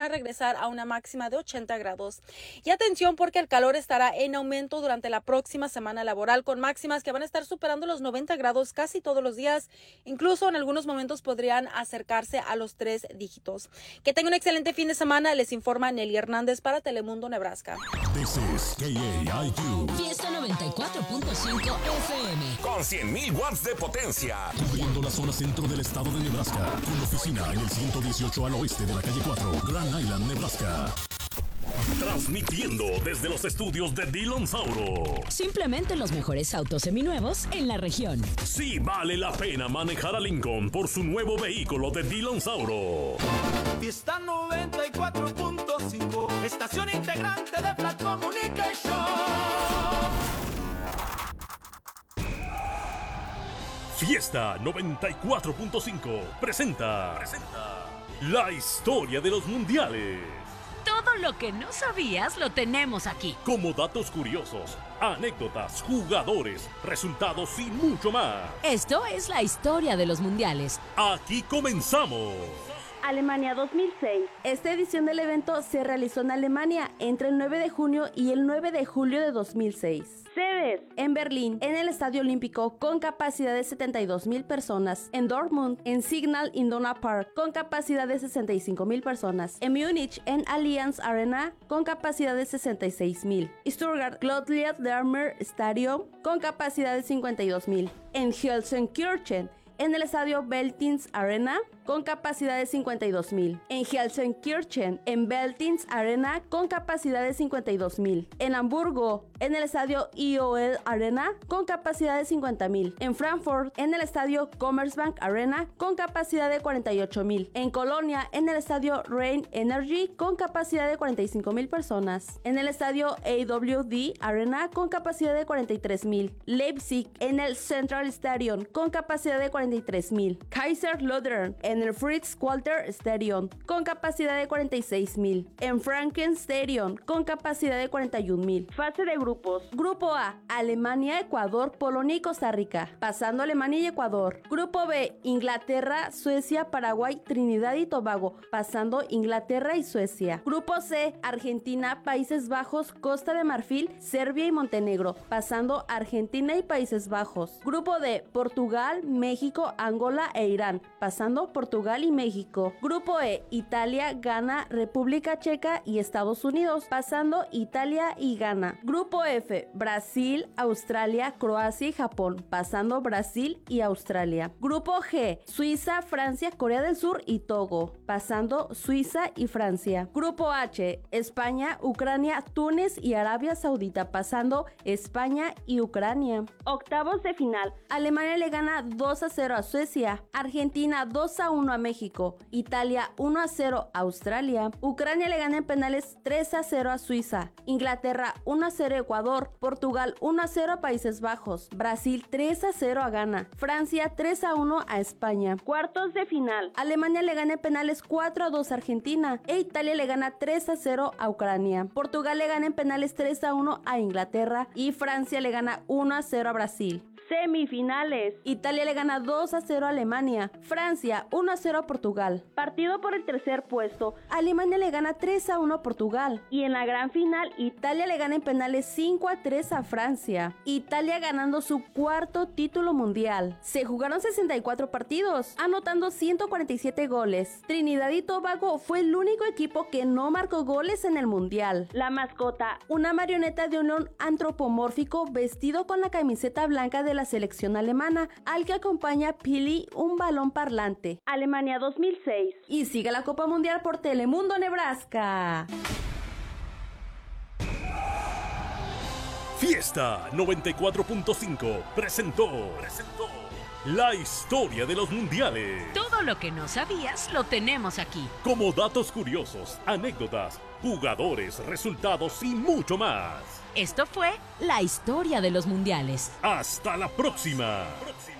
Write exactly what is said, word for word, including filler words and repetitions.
a regresar a una máxima de ochenta grados. Y atención porque el calor estará en aumento durante la próxima semana laboral con máximas que van a estar superando los noventa grados casi todos los días. Incluso en algunos momentos podrían acercarse a los tres dígitos. Que tengan un excelente fin de semana. Les informa Nelly Hernández para Telemundo, Nebraska. This is K A I Q. Fiesta noventa y cuatro punto cinco F M. Con cien mil watts de potencia. Cubriendo la zona centro del estado de Nebraska. Con oficina en el ciento dieciocho al oeste de la calle cuatro, Grand Island, Nebraska. Transmitiendo desde los estudios de Dillon Sauro. Simplemente los mejores autos seminuevos en la región. Sí vale la pena manejar a Lincoln por su nuevo vehículo de Dillon Sauro. Fiesta noventa y cuatro punto cinco, estación integrante de Flat Communication. Fiesta noventa y cuatro punto cinco presenta, presenta la historia de los mundiales. Todo lo que no sabías lo tenemos aquí. Como datos curiosos, anécdotas, jugadores, resultados y mucho más. Esto es la historia de los mundiales. Aquí comenzamos. Alemania dos mil seis. Esta edición del evento se realizó en Alemania entre el nueve de junio y el nueve de julio de dos mil seis. Sedes: en Berlín, en el Estadio Olímpico, con capacidad de setenta y dos mil personas. En Dortmund, en Signal Iduna Park, con capacidad de sesenta y cinco mil personas. En Múnich, en Allianz Arena, con capacidad de sesenta y seis mil. Stuttgart Claudia-Dermer Stadium, con capacidad de cincuenta y dos mil. En Gelsenkirchen, en el Estadio Veltins Arena, con capacidad de cincuenta y dos mil. En Gelsenkirchen, en Veltins Arena, con capacidad de cincuenta y dos mil. En Hamburgo, en el Estadio I O L Arena, con capacidad de cincuenta mil. En Frankfurt, en el Estadio Commerzbank Arena, con capacidad de cuarenta y ocho mil. En Colonia, en el Estadio Rhein Energy, con capacidad de cuarenta y cinco mil personas. En el Estadio A W D Arena, con capacidad de cuarenta y tres mil. Leipzig, en el Central Stadium, con capacidad de cuarenta y tres mil. Kaiserslautern, en el Fritz-Walter Stadium, con capacidad de cuarenta y seis mil. En Franken Stadium, con capacidad de cuarenta y un mil. Fase de grupos. Grupo A: Alemania, Ecuador, Polonia y Costa Rica, pasando Alemania y Ecuador. Grupo B: Inglaterra, Suecia, Paraguay, Trinidad y Tobago, pasando Inglaterra y Suecia. Grupo C: Argentina, Países Bajos, Costa de Marfil, Serbia y Montenegro, pasando Argentina y Países Bajos. Grupo D: Portugal, México, Angola e Irán, pasando Portugal y México. Grupo E: Italia, Ghana, República Checa y Estados Unidos, pasando Italia y Ghana. Grupo F: Brasil, Australia, Croacia y Japón, pasando Brasil y Australia. Grupo G: Suiza, Francia, Corea del Sur y Togo, pasando Suiza y Francia. Grupo H: España, Ucrania, Túnez y Arabia Saudita, pasando España y Ucrania. Octavos de final: Alemania le gana dos a cero a Suecia, Argentina dos a uno a México, Italia uno a cero a Australia, Ucrania le gana en penales tres a cero a Suiza, Inglaterra uno a cero a Ecuador, Portugal uno a cero a Países Bajos, Brasil tres a cero a Ghana, Francia tres a uno a España. Cuartos de final: Alemania le gana en penales cuatro a dos a Argentina e Italia le gana tres a cero a Ucrania. Portugal le gana en penales tres a uno a Inglaterra y Francia le gana uno a cero a Brasil. Semifinales: Italia le gana dos a cero a Alemania, Francia uno a cero a Portugal. Partido por el tercer puesto: Alemania le gana tres a uno a Portugal. Y en la gran final, Italia le gana en penales cinco a tres a Francia. Italia ganando su cuarto título mundial. Se jugaron sesenta y cuatro partidos, anotando ciento cuarenta y siete goles. Trinidad y Tobago fue el único equipo que no marcó goles en el mundial. La mascota: una marioneta de un león antropomórfico vestido con la camiseta blanca de la selección alemana, al que acompaña Pili, un balón parlante. Alemania dos mil seis. Y sigue la Copa Mundial por Telemundo, Nebraska. Fiesta noventa y cuatro punto cinco presentó, presentó la historia de los mundiales. Todo lo que no sabías lo tenemos aquí. Como datos curiosos, anécdotas, jugadores, resultados y mucho más. Esto fue la historia de los mundiales. Hasta la próxima. próxima.